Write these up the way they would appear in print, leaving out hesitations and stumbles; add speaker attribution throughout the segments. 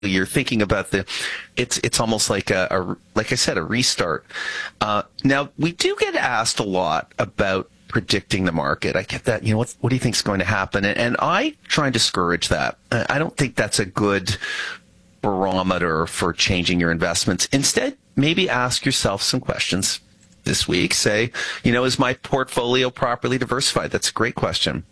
Speaker 1: you're thinking about it's almost like like I said, a restart. Now we do get asked a lot about predicting the market. I get that, what do you think is going to happen? And I try and discourage that. I don't think that's a good barometer for changing your investments. Instead, maybe ask yourself some questions this week. Say, is my portfolio properly diversified? That's a great question.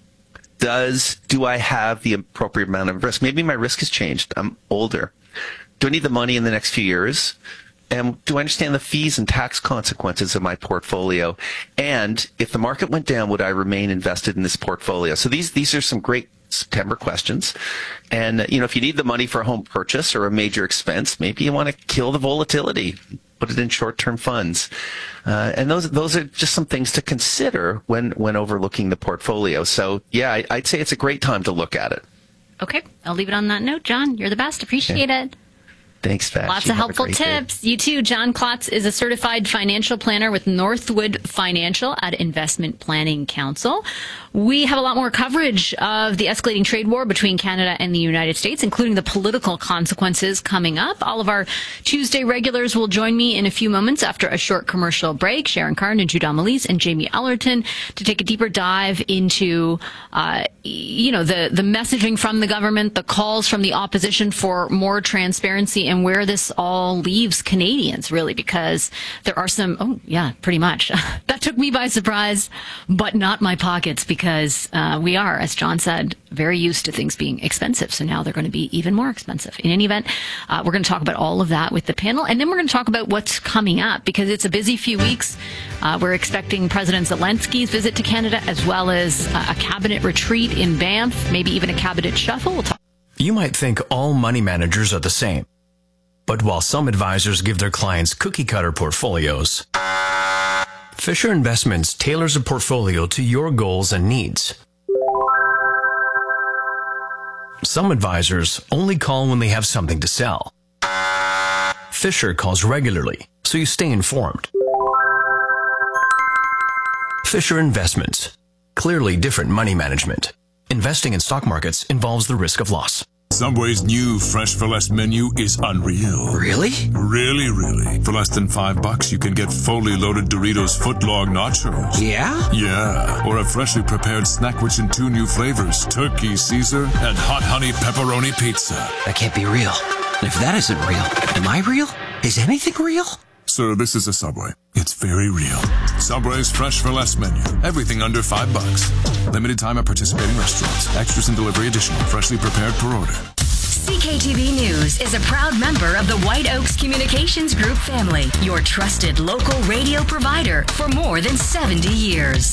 Speaker 1: Do I have the appropriate amount of risk? Maybe my risk has changed. I'm older. Do I need the money in the next few years? And do I understand the fees and tax consequences of my portfolio? And if the market went down, would I remain invested in this portfolio? So these are some great September questions. And, if you need the money for a home purchase or a major expense, maybe you want to kill the volatility, put it in short-term funds. And those are just some things to consider when overlooking the portfolio. So, yeah, I'd say it's a great time to look at it.
Speaker 2: Okay. I'll leave it on that note. John, you're the best. Appreciate it.
Speaker 1: Thanks, Vash.
Speaker 2: Lots of helpful tips. You too. John Klotz is a certified financial planner with Northwood Financial at Investment Planning Council. We have a lot more coverage of the escalating trade war between Canada and the United States, including the political consequences coming up. All of our Tuesday regulars will join me in a few moments after a short commercial break. Sharon Carn and Judon Malise and Jamie Allerton to take a deeper dive into, the messaging from the government, the calls from the opposition for more transparency, and where this all leaves Canadians, really, because there are some, pretty much. That took me by surprise, but not my pockets, because we are, as John said, very used to things being expensive. So now they're going to be even more expensive. In any event, we're going to talk about all of that with the panel. And then we're going to talk about what's coming up, because it's a busy few weeks. We're expecting President Zelensky's visit to Canada, as well as a cabinet retreat in Banff, maybe even a cabinet shuffle. We'll talk.
Speaker 3: You might think all money managers are the same. But while some advisors give their clients cookie-cutter portfolios, Fisher Investments tailors a portfolio to your goals and needs. Some advisors only call when they have something to sell. Fisher calls regularly, so you stay informed. Fisher Investments. Clearly different money management. Investing in stock markets involves the risk of loss.
Speaker 4: Subway's new Fresh for Less menu is unreal.
Speaker 5: Really?
Speaker 4: Really, really. For less than $5, you can get fully loaded Doritos footlong nachos.
Speaker 5: Yeah?
Speaker 4: Yeah. Or a freshly prepared snack rich in 2 new flavors, Turkey Caesar and Hot Honey Pepperoni Pizza.
Speaker 5: That can't be real. And if that isn't real, am I real? Is anything real?
Speaker 4: Sir, this is a Subway. It's very real. Subway's Fresh for Less menu. Everything under $5. Limited time at participating restaurants. Extras and delivery additional. Freshly prepared per order.
Speaker 6: CKTV News is a proud member of the White Oaks Communications Group family, your trusted local radio provider for more than 70 years.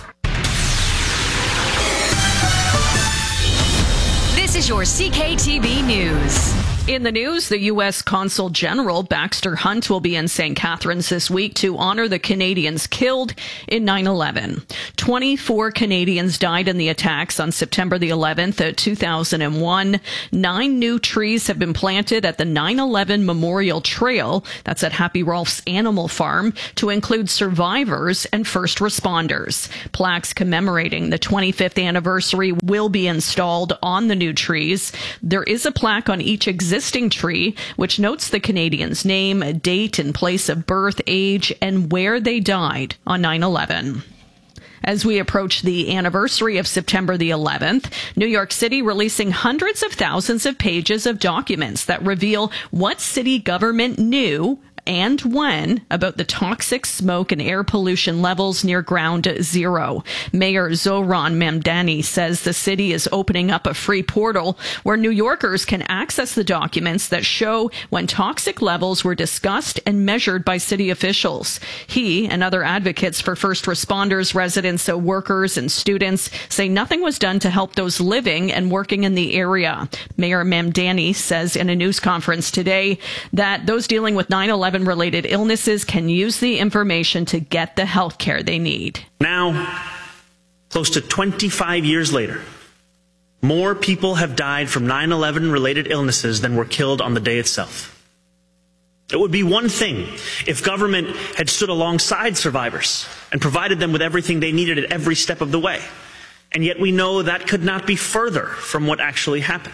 Speaker 6: This is your CKTV News.
Speaker 7: In the news, the U.S. Consul General Baxter Hunt will be in St. Catharines this week to honor the Canadians killed in 9/11. 24 Canadians died in the attacks on September the 11th, 2001. 9 new trees have been planted at the 9/11 Memorial Trail, that's at Happy Rolf's Animal Farm, to include survivors and first responders. Plaques commemorating the 25th anniversary will be installed on the new trees. There is a plaque on each existing tree, which notes the Canadian's name, date and place of birth, age, and where they died on 9/11. As we approach the anniversary of September the 11th, New York City releasing hundreds of thousands of pages of documents that reveal what city government knew and when about the toxic smoke and air pollution levels near ground zero. Mayor Zohran Mamdani says the city is opening up a free portal where New Yorkers can access the documents that show when toxic levels were discussed and measured by city officials. He and other advocates for first responders, residents, workers, and students say nothing was done to help those living and working in the area. Mayor Mamdani says in a news conference today that those dealing with 9/11 related illnesses can use the information to get the health care they need.
Speaker 8: Now, close to 25 years later, more people have died from 9/11 related illnesses than were killed on the day itself. It would be one thing if government had stood alongside survivors and provided them with everything they needed at every step of the way. And yet we know that could not be further from what actually happened.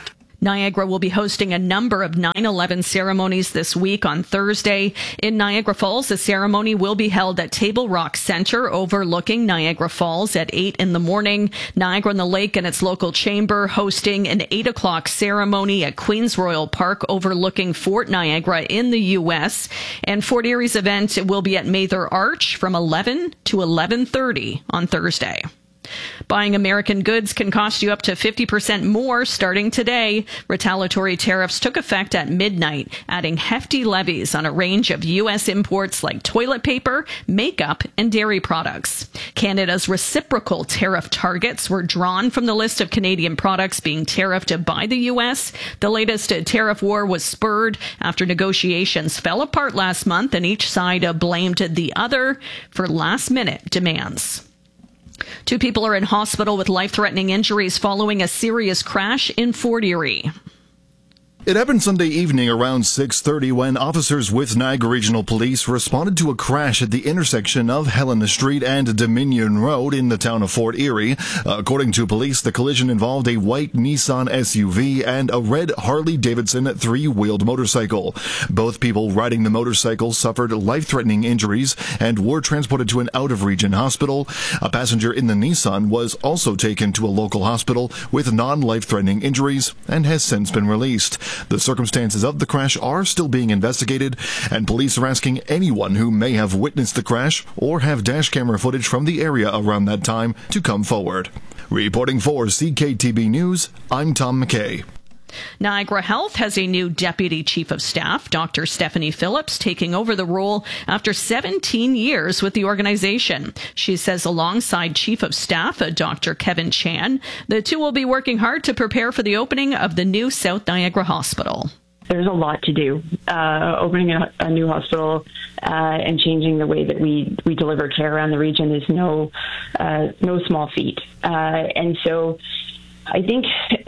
Speaker 7: Niagara will be hosting a number of 9/11 ceremonies this week on Thursday. In Niagara Falls, the ceremony will be held at Table Rock Center overlooking Niagara Falls at 8 in the morning. Niagara on the Lake and its local chamber hosting an 8 o'clock ceremony at Queens Royal Park overlooking Fort Niagara in the U.S. And Fort Erie's event will be at Mather Arch from 11 to 11:30 on Thursday. Buying American goods can cost you up to 50% more starting today. Retaliatory tariffs took effect at midnight, adding hefty levies on a range of U.S. imports like toilet paper, makeup, and dairy products. Canada's reciprocal tariff targets were drawn from the list of Canadian products being tariffed by the U.S. The latest tariff war was spurred after negotiations fell apart last month and each side blamed the other for last-minute demands. 2 people are in hospital with life-threatening injuries following a serious crash in Fort Erie.
Speaker 9: It happened Sunday evening around 6:30 when officers with Niagara Regional Police responded to a crash at the intersection of Helena Street and Dominion Road in the town of Fort Erie. According to police, the collision involved a white Nissan SUV and a red Harley-Davidson 3-wheeled motorcycle. Both people riding the motorcycle suffered life-threatening injuries and were transported to an out-of-region hospital. A passenger in the Nissan was also taken to a local hospital with non-life-threatening injuries and has since been released. The circumstances of the crash are still being investigated, and police are asking anyone who may have witnessed the crash or have dash camera footage from the area around that time to come forward. Reporting for CKTB News, I'm Tom McKay.
Speaker 7: Niagara Health has a new Deputy Chief of Staff, Dr. Stephanie Phillips, taking over the role after 17 years with the organization. She says alongside Chief of Staff, Dr. Kevin Chan, the two will be working hard to prepare for the opening of the new South Niagara Hospital.
Speaker 10: There's a lot to do. Opening a new hospital and changing the way that we deliver care around the region is no small feat. And so I think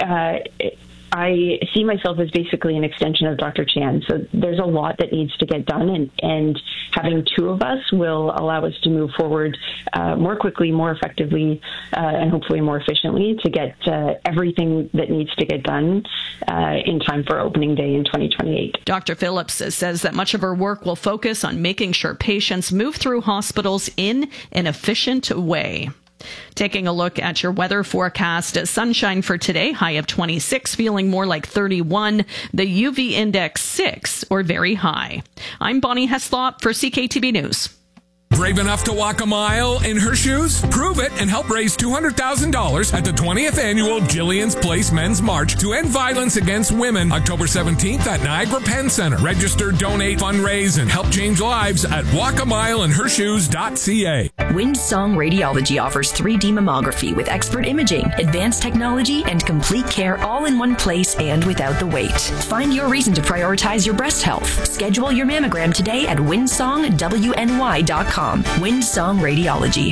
Speaker 10: I see myself as basically an extension of Dr. Chan. So there's a lot that needs to get done, and having 2 of us will allow us to move forward more quickly, more effectively, and hopefully more efficiently to get everything that needs to get done in time for opening day in 2028.
Speaker 7: Dr. Phillips says that much of her work will focus on making sure patients move through hospitals in an efficient way. Taking a look at your weather forecast, sunshine for today, high of 26, feeling more like 31. The UV index 6 or very high. I'm Bonnie Heslop for CKTB News.
Speaker 11: Brave enough to walk a mile in her shoes? Prove it and help raise $200,000 at the 20th annual Jillian's Place Men's March to End Violence Against Women, October 17th at Niagara Penn Center. Register, donate, fundraise, and help change lives at walkamileinhershoes.ca.
Speaker 6: Windsong Radiology offers 3D mammography with expert imaging, advanced technology, and complete care all in one place and without the wait. Find your reason to prioritize your breast health. Schedule your mammogram today at windsongwny.com. Windsong Radiology.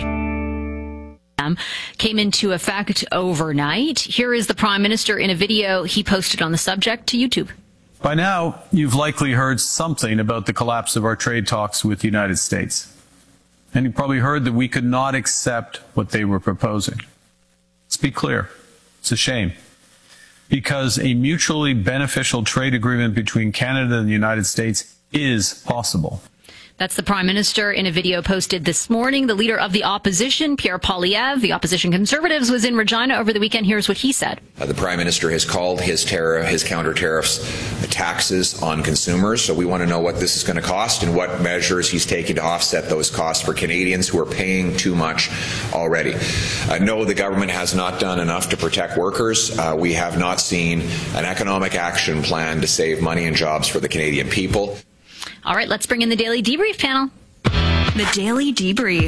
Speaker 2: Came into effect overnight. Here is the Prime Minister in a video he posted on the subject to YouTube.
Speaker 12: By now, you've likely heard something about the collapse of our trade talks with the United States. And you probably heard that we could not accept what they were proposing. Let's be clear. It's a shame. Because a mutually beneficial trade agreement between Canada and the United States is possible.
Speaker 2: That's the Prime Minister in a video posted this morning. The leader of the opposition, Pierre Poilievre, the opposition Conservatives, was in Regina over the weekend. Here's what he said.
Speaker 13: The Prime Minister has called his counter-tariffs taxes on consumers. So we want to know what this is going to cost and what measures he's taking to offset those costs for Canadians who are paying too much already. No, the government has not done enough to protect workers. We have not seen an economic action plan to save money and jobs for the Canadian people.
Speaker 2: All right, let's bring in the Daily Debrief panel.
Speaker 6: The Daily Debrief.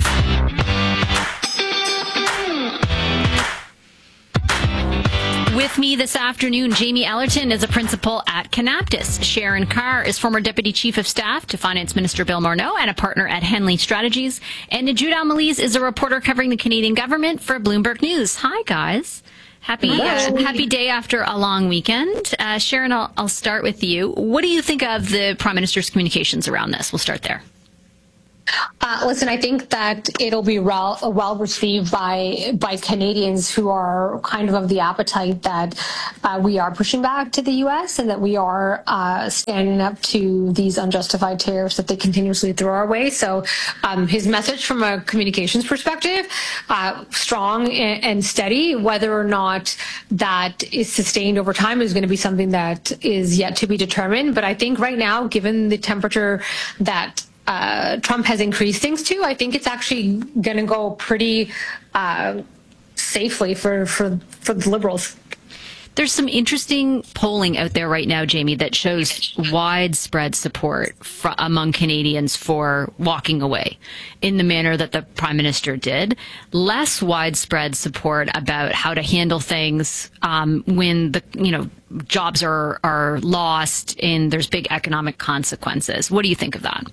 Speaker 2: With me this afternoon, Jamie Ellerton is a principal at Kanaptis. Sharon Carr is former Deputy Chief of Staff to Finance Minister Bill Morneau and a partner at Henley Strategies. And Najud Al-Maliz is a reporter covering the Canadian government for Bloomberg News. Hi, guys. Happy day after a long weekend. Sharon, I'll start with you. What do you think of the Prime Minister's communications around this? We'll start there.
Speaker 14: Listen, I think that it'll be well received by Canadians who are kind of the appetite that we are pushing back to the U.S. and that we are standing up to these unjustified tariffs that they continuously throw our way. So his message from a communications perspective, strong and steady. Whether or not that is sustained over time is going to be something that is yet to be determined. But I think right now, given the temperature that Trump has increased things to, I think it's actually going to go pretty safely for the Liberals.
Speaker 2: There's some interesting polling out there right now, Jamie, that shows widespread support among Canadians for walking away in the manner that the Prime Minister did. Less widespread support about how to handle things when the jobs are lost and there's big economic consequences. What do you think of that?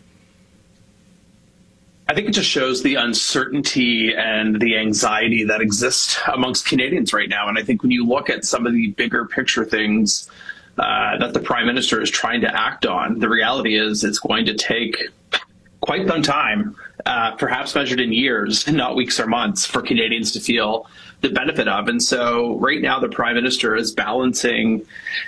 Speaker 15: I think it just shows the uncertainty and the anxiety that exists amongst Canadians right now. And I think when you look at some of the bigger picture things that the Prime Minister is trying to act on, the reality is it's going to take quite some time, perhaps measured in years, not weeks or months, for Canadians to feel the benefit of. And so right now the Prime Minister is balancing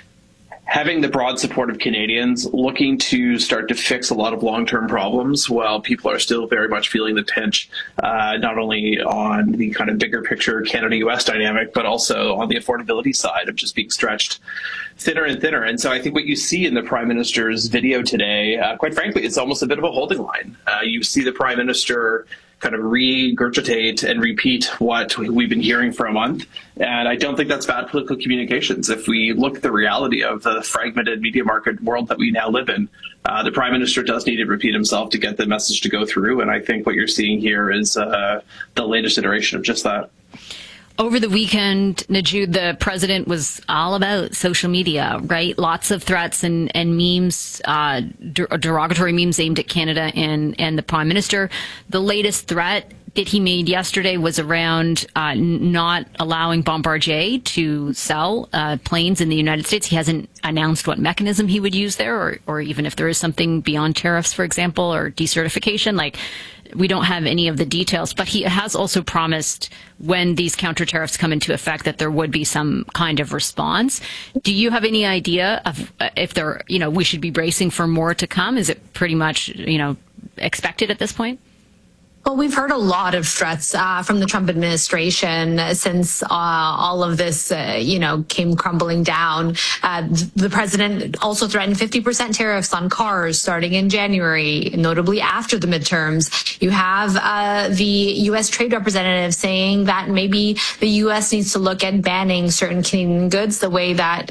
Speaker 15: having the broad support of Canadians, looking to start to fix a lot of long-term problems while people are still very much feeling the pinch, not only on the kind of bigger picture Canada-US dynamic, but also on the affordability side of just being stretched thinner and thinner. And so I think what you see in the Prime Minister's video today, quite frankly, it's almost a bit of a holding line. You see the Prime Minister kind of regurgitate and repeat what we've been hearing for a month. And I don't think that's bad political communications. If we look at the reality of the fragmented media market world that we now live in, the Prime Minister does need to repeat himself to get the message to go through. And I think what you're seeing here is the latest iteration of just that.
Speaker 2: Over the weekend, Najud, the president was all about social media, right? Lots of threats and memes, derogatory memes aimed at Canada and the Prime Minister. The latest threat that he made yesterday was around not allowing Bombardier to sell planes in the United States. He hasn't announced what mechanism he would use there, or even if there is something beyond tariffs, for example, or decertification. Like, we don't have any of the details, but he has also promised when these counter tariffs come into effect that there would be some kind of response. Do you have any idea of if there, we should be bracing for more to come? Is it pretty much, expected at this point?
Speaker 14: Well, we've heard a lot of threats from the Trump administration since all of this, came crumbling down. The president also threatened 50% tariffs on cars starting in January, notably after the midterms. You have the U.S. trade representative saying that maybe the U.S. needs to look at banning certain Canadian goods the way that,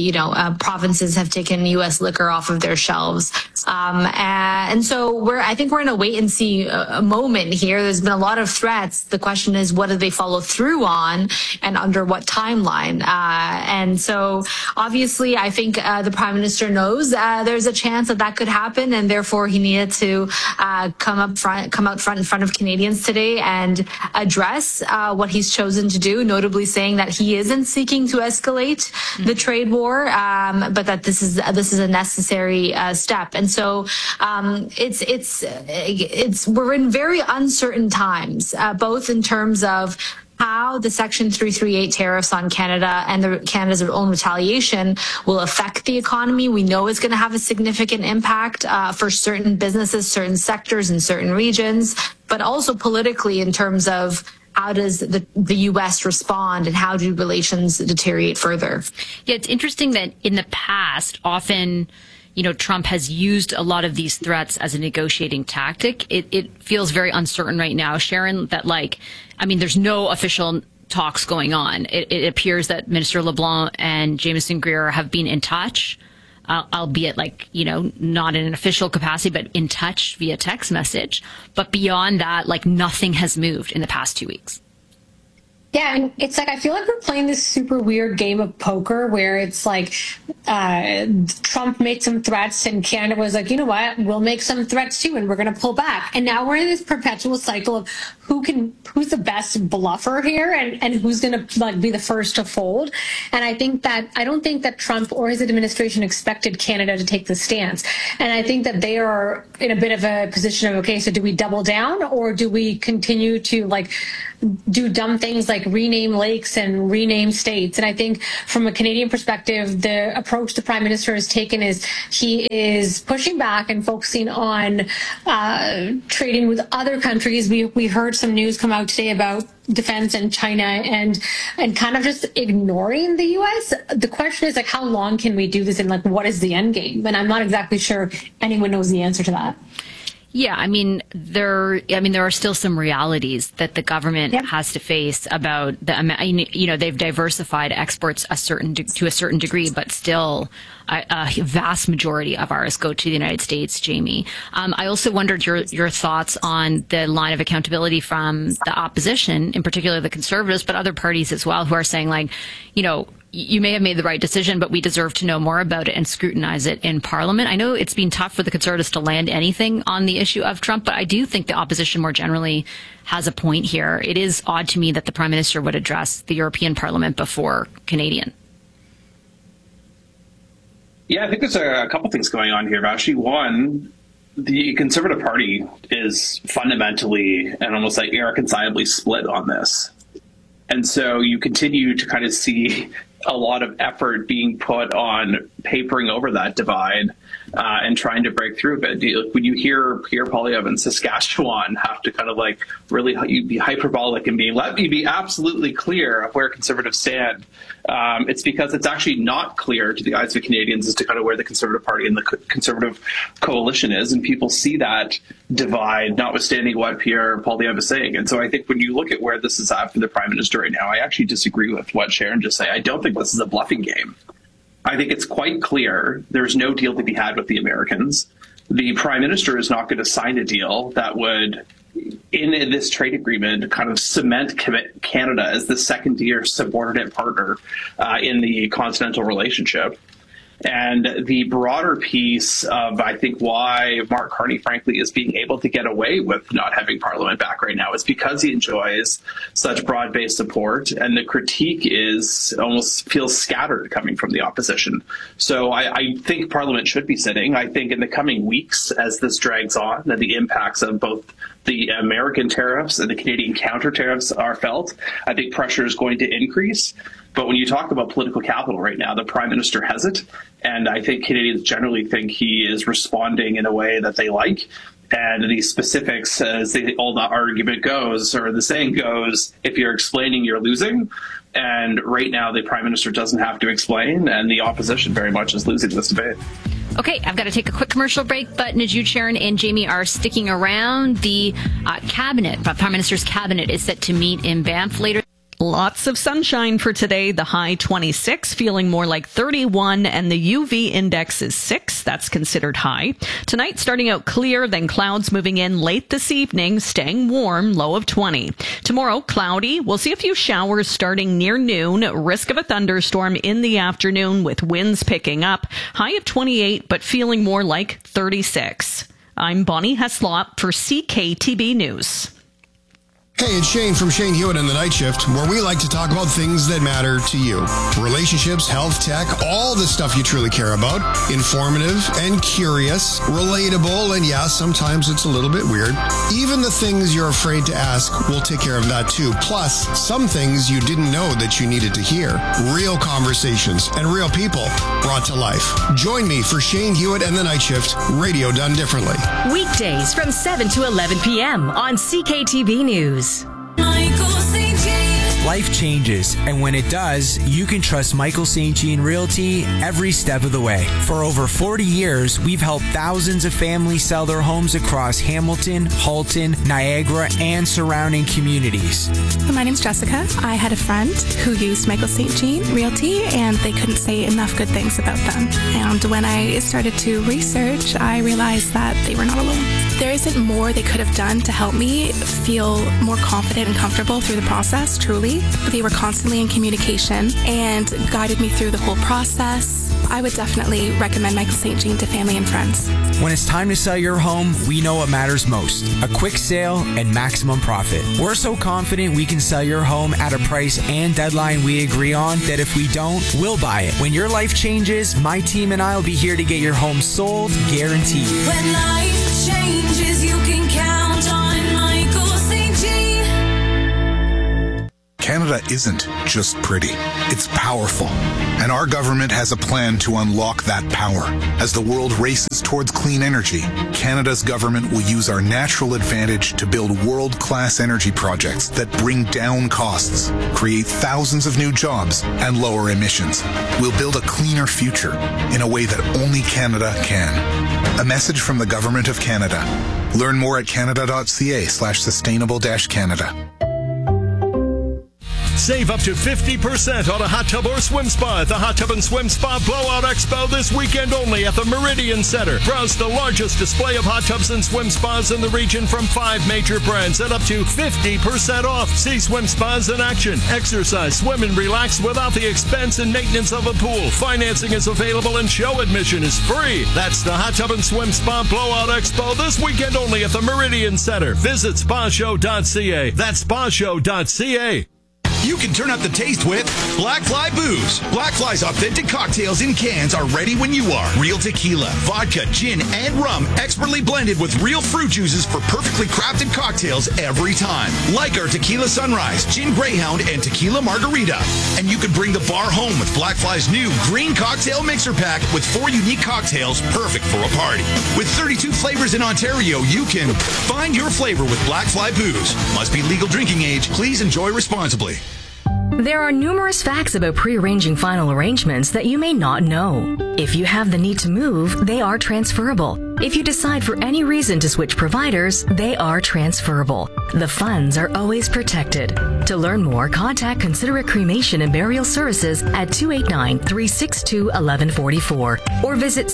Speaker 14: provinces have taken U.S. liquor off of their shelves. And so I think we're in a wait and see moment here. There's been a lot of threats. The question is, what do they follow through on and under what timeline? And so obviously, I think the Prime Minister knows there's a chance that could happen, and therefore he needed to come out front in front of Canadians today and address what he's chosen to do, notably saying that he isn't seeking to escalate the trade war, but that this is a necessary step. And so we're in very uncertain times, both in terms of how the Section 338 tariffs on Canada and Canada's own retaliation will affect the economy. We know it's going to have a significant impact for certain businesses, certain sectors, and certain regions, but also politically in terms of how does the U.S. respond and how do relations deteriorate further?
Speaker 2: Yeah, it's interesting that in the past, often Trump has used a lot of these threats as a negotiating tactic. It feels very uncertain right now, Sharon, that there's no official talks going on. It appears that Minister LeBlanc and Jameson Greer have been in touch, albeit not in an official capacity, but in touch via text message. But beyond that, nothing has moved in the past 2 weeks.
Speaker 16: Yeah, and it's like I feel like we're playing this super weird game of poker where it's like Trump made some threats and Canada was like, you know what, we'll make some threats too and we're going to pull back. And now we're in this perpetual cycle of who's the best bluffer here and who's going to like be the first to fold. And I don't think that Trump or his administration expected Canada to take the stance. And I think that they are in a bit of a position of, okay, so do we double down or do we continue to like do dumb things like rename lakes and rename states? And I think from a Canadian perspective, the approach the Prime Minister has taken is he is pushing back and focusing on trading with other countries. We heard some news come out today about defense and China and kind of just ignoring the U.S. The question is like, how long can we do this and like, what is the end game? And I'm not exactly sure anyone knows the answer to that.
Speaker 2: Yeah, I mean, there are still some realities that the government has to face about they've diversified exports to a certain degree, but still a vast majority of ours go to the United States, Jamie. I also wondered your thoughts on the line of accountability from the opposition, in particular the Conservatives, but other parties as well, who are saying like, you may have made the right decision, but we deserve to know more about it and scrutinize it in Parliament. I know it's been tough for the Conservatives to land anything on the issue of Trump, but I do think the opposition more generally has a point here. It is odd to me that the Prime Minister would address the European Parliament before Canadian.
Speaker 15: Yeah, I think there's a couple things going on here. Actually, one, the Conservative Party is fundamentally and almost like irreconcilably split on this. And so you continue to kind of see a lot of effort being put on papering over that divide and trying to break through a bit. When you hear Pierre Poilievre in Saskatchewan have to kind of like really be hyperbolic and let me be absolutely clear of where Conservatives stand, it's because it's actually not clear to the eyes of Canadians as to kind of where the Conservative Party and the Conservative coalition is. And people see that divide, notwithstanding what Pierre Poilievre is saying. And so I think when you look at where this is at for the Prime Minister right now, I actually disagree with what Sharon just said. I don't think this is a bluffing game. I think it's quite clear there's no deal to be had with the Americans. The Prime Minister is not going to sign a deal that would, in this trade agreement, kind of cement Canada as the second-tier subordinate partner in the continental relationship. And the broader piece of, I think, why Mark Carney, frankly, is being able to get away with not having Parliament back right now is because he enjoys such broad-based support, and the critique is almost feels scattered coming from the opposition. So I think Parliament should be sitting. I think in the coming weeks, as this drags on, and the impacts of both the American tariffs and the Canadian counter tariffs are felt, I think pressure is going to increase. But when you talk about political capital right now, the Prime Minister has it. And I think Canadians generally think he is responding in a way that they like. And the specifics, as the old argument goes, or the saying goes, if you're explaining, you're losing. And right now, the Prime Minister doesn't have to explain, and the opposition very much is losing this debate.
Speaker 2: Okay, I've got to take a quick commercial break, but Najud, Sharon, and Jamie are sticking around. The Prime Minister's cabinet is set to meet in Banff later.
Speaker 7: Lots of sunshine for today. The high 26, feeling more like 31, and the UV index is 6. That's considered high. Tonight, starting out clear, then clouds moving in late this evening, staying warm, low of 20. Tomorrow, cloudy. We'll see a few showers starting near noon. Risk of a thunderstorm in the afternoon with winds picking up. High of 28, but feeling more like 36. I'm Bonnie Heslop for CKTB News.
Speaker 17: Hey, it's Shane from Shane Hewitt and the Night Shift, where we like to talk about things that matter to you. Relationships, health, tech, all the stuff you truly care about. Informative and curious, relatable, and yeah, sometimes it's a little bit weird. Even the things you're afraid to ask, we'll take care of that too. Plus, some things you didn't know that you needed to hear. Real conversations and real people brought to life. Join me for Shane Hewitt and the Night Shift, radio done differently.
Speaker 6: Weekdays from 7 to 11 p.m. on CKTB News.
Speaker 18: Life changes, and when it does, you can trust Michael St. Jean Realty every step of the way. For over 40 years, we've helped thousands of families sell their homes across Hamilton, Halton, Niagara, and surrounding communities.
Speaker 19: My name's Jessica. I had a friend who used Michael St. Jean Realty, and they couldn't say enough good things about them. And when I started to research, I realized that they were not alone. There isn't more they could have done to help me feel more confident and comfortable through the process, truly. friendly. They were constantly in communication and guided me through the whole process. I would definitely recommend Michael St. Jean to family and friends.
Speaker 18: When it's time to sell your home, we know what matters most: a quick sale and maximum profit. We're so confident we can sell your home at a price and deadline we agree on that if we don't, we'll buy it. When your life changes, my team and I will be here to get your home sold, guaranteed.
Speaker 20: When life changes, you can count on Michael St. Jean.
Speaker 21: Canada isn't just pretty, it's powerful. And our government has a plan to unlock that power. As the world races towards clean energy, Canada's government will use our natural advantage to build world-class energy projects that bring down costs, create thousands of new jobs, and lower emissions. We'll build a cleaner future in a way that only Canada can. A message from the Government of Canada. Learn more at canada.ca/sustainable-Canada.
Speaker 22: Save up to 50% on a hot tub or swim spa at the Hot Tub and Swim Spa Blowout Expo this weekend only at the Meridian Center. Browse the largest display of hot tubs and swim spas in the region from 5 major brands at up to 50% off. See swim spas in action. Exercise, swim, and relax without the expense and maintenance of a pool. Financing is available and show admission is free. That's the Hot Tub and Swim Spa Blowout Expo this weekend only at the Meridian Center. Visit spashow.ca. That's spashow.ca.
Speaker 23: You can turn up the taste with Black Fly Booze. Black Fly's authentic cocktails in cans are ready when you are. Real tequila, vodka, gin, and rum, expertly blended with real fruit juices for perfectly crafted cocktails every time. Like our Tequila Sunrise, Gin Greyhound, and Tequila Margarita. And you can bring the bar home with Black Fly's new Green Cocktail Mixer Pack with 4 unique cocktails perfect for a party. With 32 flavors in Ontario, you can find your flavor with Black Fly Booze. Must be legal drinking age. Please enjoy responsibly.
Speaker 6: There are numerous facts about pre-arranging final arrangements that you may not know. If you have the need to move, they are transferable. If you decide for any reason to switch providers, they are transferable. The funds are always protected. To learn more, contact Considerate Cremation and Burial Services at 289-362-1144 or visit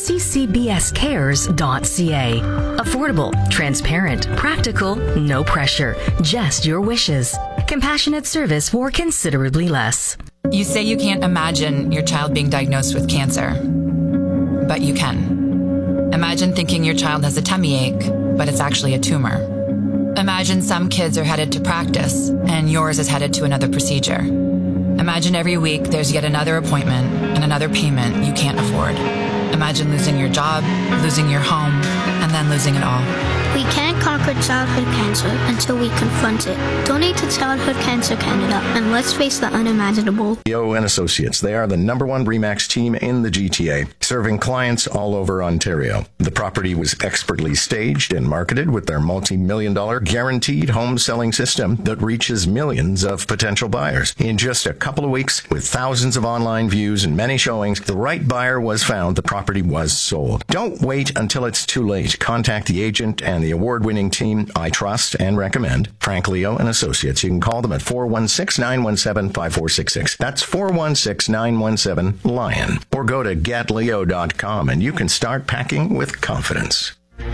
Speaker 6: ccbscares.ca. Affordable, transparent, practical, no pressure, just your wishes. Compassionate service for considerably less.
Speaker 24: You say you can't imagine your child being diagnosed with cancer, but you can. Imagine thinking your child has a tummy ache, but it's actually a tumor. Imagine some kids are headed to practice and yours is headed to another procedure. Imagine every week there's yet another appointment and another payment you can't afford. Imagine losing your job, losing your home, and then losing it all.
Speaker 25: We can't conquer childhood cancer until we confront it. Donate to Childhood Cancer Canada and let's face the unimaginable.
Speaker 26: Leo and Associates. They are the #1 RE/MAX team in the GTA, serving clients all over Ontario. The property was expertly staged and marketed with their multi-million-dollar guaranteed home selling system that reaches millions of potential buyers. In just a couple of weeks, with thousands of online views and many showings, the right buyer was found. The property was sold. Don't wait until it's too late. Contact the agent and the award-winning team I trust and recommend, Frank Leo and Associates. You can call them at 416-917-5466. That's 416-917-LION. Or go to getleo.com and you can start packing with confidence.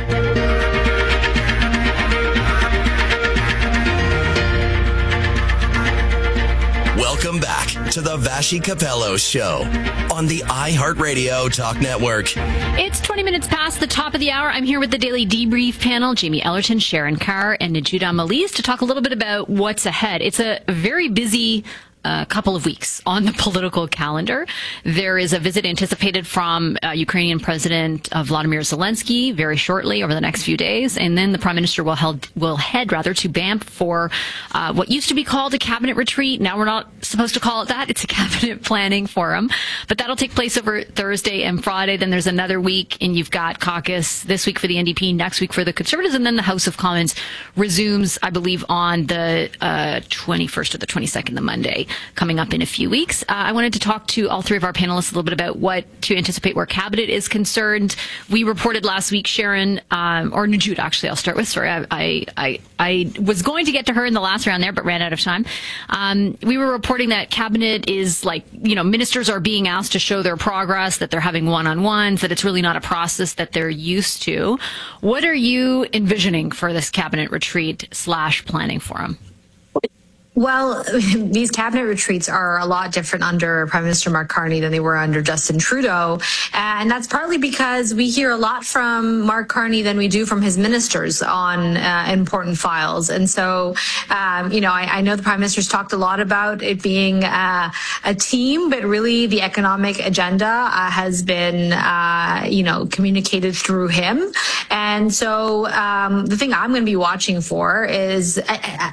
Speaker 27: Welcome back to the Vashi Capello Show on the iHeartRadio Talk Network.
Speaker 2: It's 20 minutes past the top of the hour. I'm here with the Daily Debrief panel, Jamie Ellerton, Sharon Carr, and Najuda Maliz, to talk a little bit about what's ahead. It's a very busy couple of weeks on the political calendar. There is a visit anticipated from Ukrainian President Vladimir Zelensky very shortly over the next few days, and then the Prime Minister will head to Banff for what used to be called a cabinet retreat. Now we're not supposed to call it that. It's a cabinet planning forum, but that'll take place over Thursday and Friday. Then there's another week, and you've got caucus this week for the NDP, next week for the Conservatives, and then the House of Commons resumes, I believe, on the 21st or the 22nd, the Monday, coming up in a few weeks. I wanted to talk to all three of our panelists a little bit about what to anticipate where cabinet is concerned. We reported last week, Sharon, or Najuda, actually, I'll start with. Sorry, I was going to get to her in the last round there, but ran out of time. We were reporting that cabinet is ministers are being asked to show their progress, that they're having one-on-ones, that it's really not a process that they're used to. What are you envisioning for this cabinet retreat / planning forum?
Speaker 14: Well, these cabinet retreats are a lot different under Prime Minister Mark Carney than they were under Justin Trudeau. And that's partly because we hear a lot from Mark Carney than we do from his ministers on important files. And so, I know the Prime Minister's talked a lot about it being a team, but really the economic agenda has been, communicated through him. And so the thing I'm going to be watching for is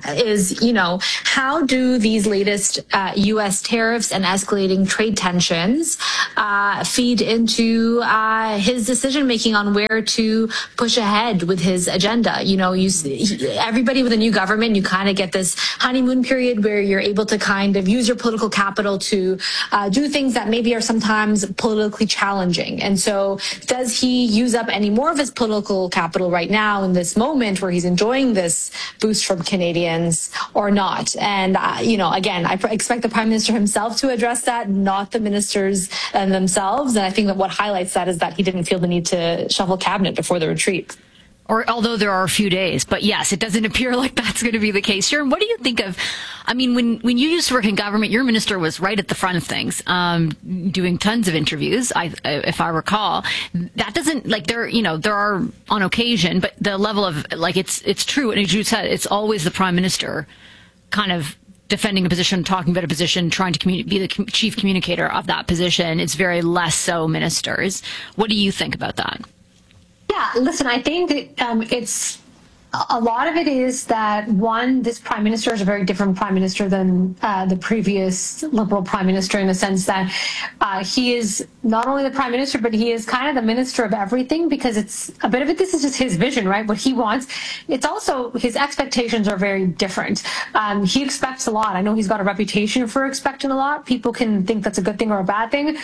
Speaker 14: how do these latest U.S. tariffs and escalating trade tensions feed into his decision-making on where to push ahead with his agenda? Everybody with a new government, you kind of get this honeymoon period where you're able to kind of use your political capital to do things that maybe are sometimes politically challenging. And so does he use up any more of his political capital right now in this moment where he's enjoying this boost from Canadians or not? And, again, I expect the Prime Minister himself to address that, not the ministers themselves. And I think that what highlights that is that he didn't feel the need to shuffle cabinet before the retreat.
Speaker 2: Or although there are a few days, but yes, it doesn't appear like that's going to be the case. Sharon, what do you think of, when you used to work in government, your minister was right at the front of things, doing tons of interviews, if I recall. That doesn't, there are on occasion, but the level of, it's true, and as you said, it's always the Prime Minister kind of defending a position, talking about a position, trying to be the chief communicator of that position. It's very less so ministers. What do you think about that?
Speaker 16: Yeah, listen, I think it's a lot of it is that, one, this Prime Minister is a very different Prime Minister than the previous Liberal Prime Minister, in the sense that he is not only the Prime Minister, but he is kind of the Minister of everything, because it's a bit of it. This is just his vision, right? What he wants. It's also his expectations are very different. He expects a lot. I know he's got a reputation for expecting a lot. People can think that's a good thing or a bad thing.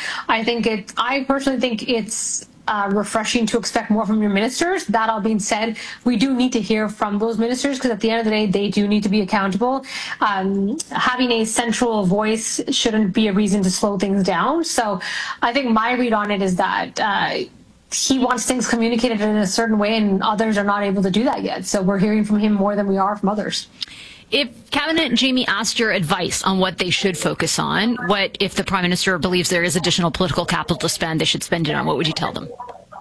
Speaker 16: I personally think it's refreshing to expect more from your ministers. That all being said, we do need to hear from those ministers, because at the end of the day, they do need to be accountable. Having a central voice shouldn't be a reason to slow things down. So I think my read on it is that he wants things communicated in a certain way, and others are not able to do that yet. So we're hearing from him more than we are from others.
Speaker 2: If Cabinet, Jamie, asked your advice on what they should focus on, what if the Prime Minister believes there is additional political capital to spend, they should spend it on, what would you tell them?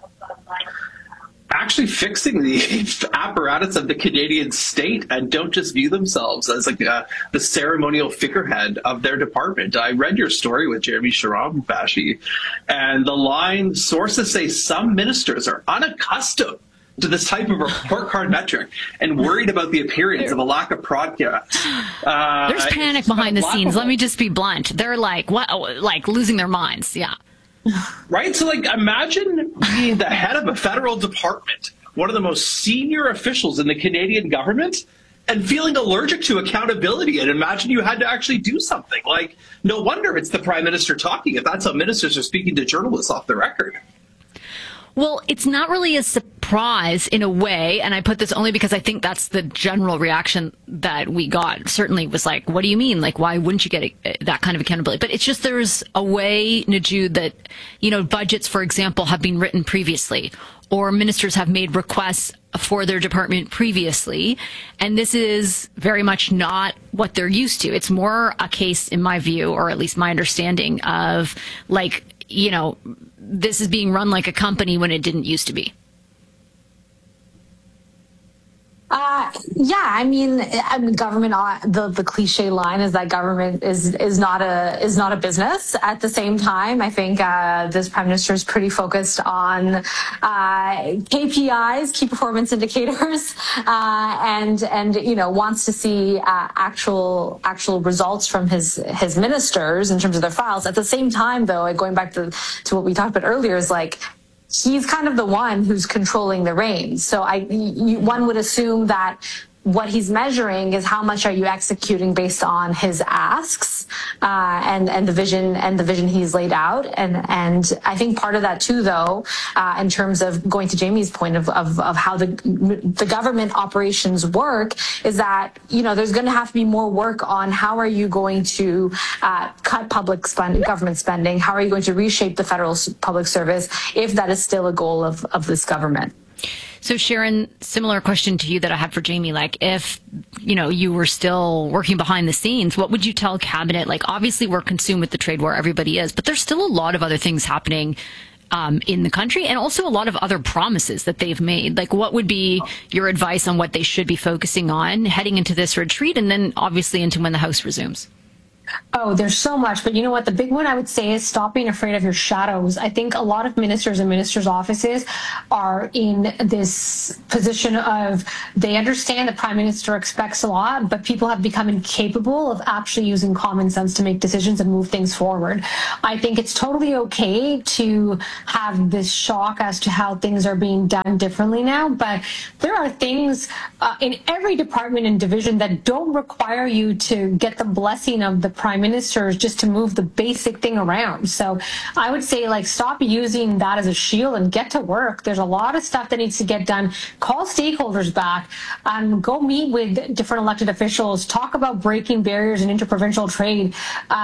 Speaker 15: Actually fixing the apparatus of the Canadian state, and don't just view themselves as the ceremonial figurehead of their department. I read your story with Jeremy Sharam, Vashi, and the line, sources say some ministers are unaccustomed to this type of report card metric and worried about the appearance of a lack of progress.
Speaker 2: There's panic behind the scenes. Let me just be blunt. They're losing their minds. Yeah.
Speaker 15: Right? So imagine being the head of a federal department, one of the most senior officials in the Canadian government, and feeling allergic to accountability, and imagine you had to actually do something. No wonder it's the Prime Minister talking if that's how ministers are speaking to journalists off the record.
Speaker 2: Well, it's not really a surprise in a way, and I put this only because I think that's the general reaction that we got. Certainly was what do you mean? Why wouldn't you get that kind of accountability? But it's just there's a way, Najud, that, budgets, for example, have been written previously, or ministers have made requests for their department previously, and this is very much not what they're used to. It's more a case, in my view, or at least my understanding of, this is being run like a company when it didn't used to be.
Speaker 14: Government. The cliche line is that government is not a business. At the same time, I think this Prime Minister is pretty focused on KPIs, key performance indicators, and wants to see actual results from his ministers in terms of their files. At the same time, though, going back to what we talked about earlier, is he's kind of the one who's controlling the reins. So one would assume that what he's measuring is how much are you executing based on his asks and the vision he's laid out. And I think part of that too, though, in terms of going to Jamie's point of how the government operations work, is that there's going to have to be more work on how are you going to cut government spending, how are you going to reshape the federal public service if that is still a goal of this government.
Speaker 2: So Sharon, similar question to you that I had for Jamie. Like, if, you were still working behind the scenes, what would you tell cabinet? Like, obviously we're consumed with the trade war, everybody is, but there's still a lot of other things happening in the country, and also a lot of other promises that they've made. Like, what would be your advice on what they should be focusing on heading into this retreat, and then obviously into when the House resumes?
Speaker 16: Oh, there's so much. But you know what? The big one I would say is stop being afraid of your shadows. I think a lot of ministers and ministers' offices are in this position of they understand the Prime Minister expects a lot, but people have become incapable of actually using common sense to make decisions and move things forward. I think it's totally okay to have this shock as to how things are being done differently now, but there are things in every department and division that don't require you to get the blessing of the Prime Minister just to move the basic thing around. So I would say, stop using that as a shield and get to work. There's a lot of stuff that needs to get done. Call stakeholders back, go meet with different elected officials, talk about breaking barriers in interprovincial trade.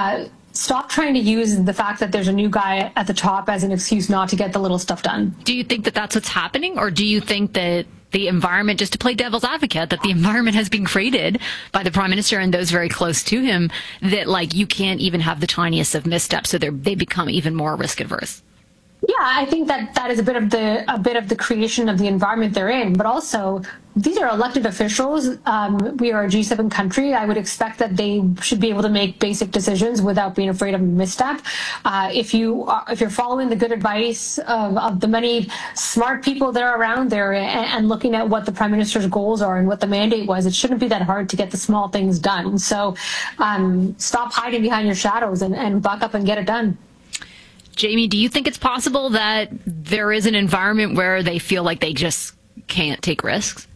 Speaker 16: Stop trying to use the fact that there's a new guy at the top as an excuse not to get the little stuff done.
Speaker 2: Do you think that that's what's happening, or do you think that the environment, just to play devil's advocate, that the environment has been created by the Prime Minister and those very close to him, that you can't even have the tiniest of missteps, so they become even more risk adverse?
Speaker 16: Yeah, I think that is a bit of the creation of the environment they're in, but also these are elected officials. We are a G7 country. I would expect that they should be able to make basic decisions without being afraid of a misstep. If you're following the good advice of the many smart people that are around there and looking at what the Prime Minister's goals are and what the mandate was, it shouldn't be that hard to get the small things done. So stop hiding behind your shadows and buck up and get it done.
Speaker 2: Jamie, do you think it's possible that there is an environment where they feel like they just can't take risks?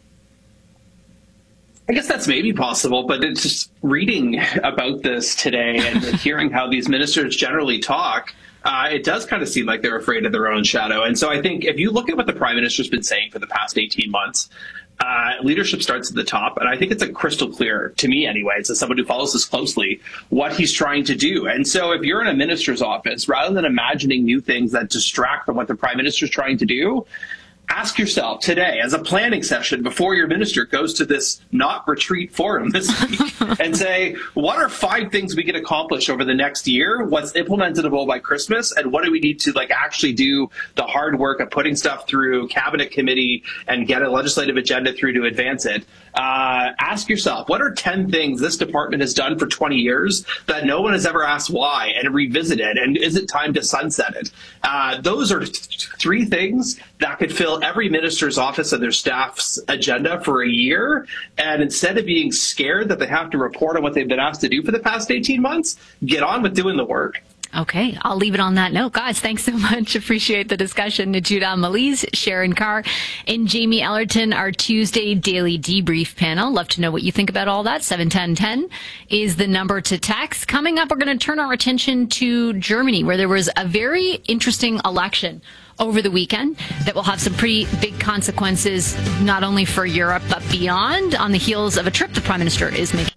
Speaker 15: I guess that's maybe possible, but it's just reading about this today and hearing how these ministers generally talk, it does kind of seem like they're afraid of their own shadow. And so I think if you look at what the Prime Minister's been saying for the past 18 months, leadership starts at the top, and I think it's a crystal clear, to me anyways, as someone who follows this closely, what he's trying to do. And so if you're in a minister's office, rather than imagining new things that distract from what the Prime Minister's trying to do, ask yourself today, as a planning session before your minister goes to this not retreat forum this week, and say, what are 5 things we can accomplish over the next year? What's implementable by Christmas? And what do we need to actually do the hard work of putting stuff through cabinet committee and get a legislative agenda through to advance it? Ask yourself, what are 10 things this department has done for 20 years that no one has ever asked why, and revisit it? And is it time to sunset it? Those are 3 things that could fill every minister's office and their staff's agenda for a year. And instead of being scared that they have to report on what they've been asked to do for the past 18 months, get on with doing the work.
Speaker 2: Okay, I'll leave it on that note. Guys, thanks so much. Appreciate the discussion. Najuda Maliz, Sharon Carr, and Jamie Ellerton, our Tuesday Daily Debrief panel. Love to know what you think about all that. 71010 is the number to text. Coming up, we're going to turn our attention to Germany, where there was a very interesting election over the weekend that will have some pretty big consequences, not only for Europe, but beyond, on the heels of a trip the Prime Minister is making.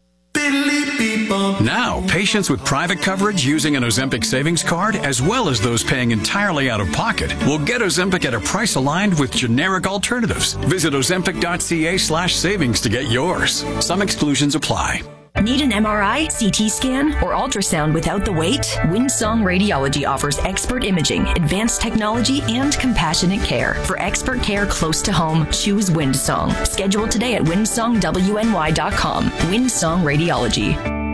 Speaker 1: Now, patients with private coverage using an Ozempic savings card, as well as those paying entirely out of pocket, will get Ozempic at a price aligned with generic alternatives. Visit ozempic.ca/savings to get yours. Some exclusions apply.
Speaker 6: Need an MRI, CT scan, or ultrasound without the wait? Winsong Radiology offers expert imaging, advanced technology, and compassionate care. For expert care close to home, choose Winsong. Schedule today at winsongwny.com. Winsong Radiology.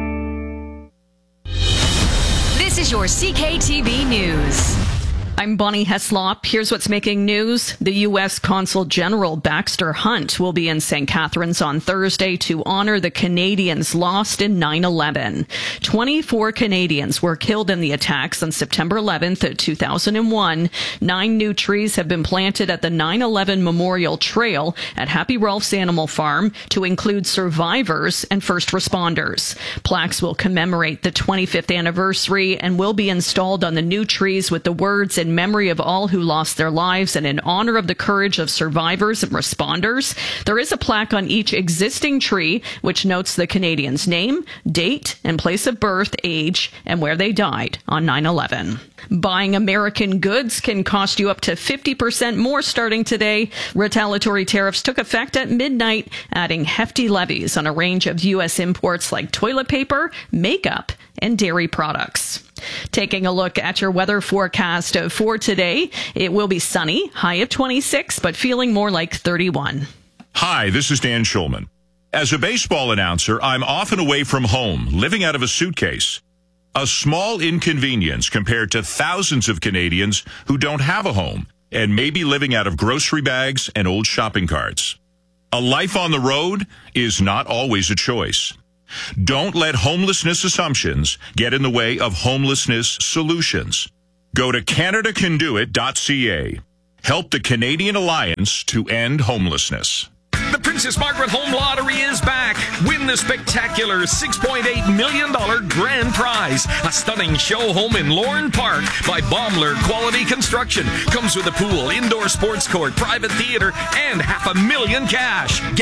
Speaker 2: This is your CKTB News.
Speaker 7: I'm Bonnie Heslop. Here's what's making news. The U.S. Consul General Baxter Hunt will be in St. Catharines on Thursday to honor the Canadians lost in 9/11. 24 Canadians were killed in the attacks on September 11th, 2001. 9 new trees have been planted at the 9/11 Memorial Trail at Happy Ralph's Animal Farm to include survivors and first responders. Plaques will commemorate the 25th anniversary and will be installed on the new trees with the words in memory of all who lost their lives and in honor of the courage of survivors and responders. There is a plaque on each existing tree which notes the Canadian's name, date, and place of birth, age, and where they died on 9/11. Buying American goods can cost you up to 50% more starting today. Retaliatory tariffs took effect at midnight, adding hefty levies on a range of U.S. imports like toilet paper, makeup, and dairy products. Taking a look at your weather forecast for today, it will be sunny, high of 26, but feeling more like 31.
Speaker 3: Hi, this is Dan Schulman. As a baseball announcer, I'm often away from home, living out of a suitcase. A small inconvenience compared to thousands of Canadians who don't have a home and may be living out of grocery bags and old shopping carts. A life on the road is not always a choice. Don't let homelessness assumptions get in the way of homelessness solutions. Go to CanadaCanDoIt.ca. Help the Canadian Alliance to end homelessness.
Speaker 4: The Princess Margaret Home Lottery is back. Win the spectacular $6.8 million grand prize. A stunning show home in Lorne Park by Baumler Quality Construction. Comes with a pool, indoor sports court, private theater, and $500,000 cash. Get